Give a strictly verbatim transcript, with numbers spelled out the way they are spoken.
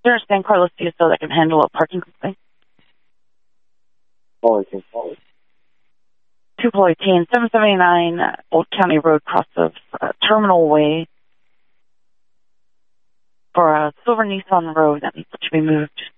there a San Carlos D S O that can handle a parking complaint? Fully fully. two Fullerton, seven seventy-nine Old County Road, cross of uh, Terminal Way, for a silver Nissan Rogue that needs to be moved.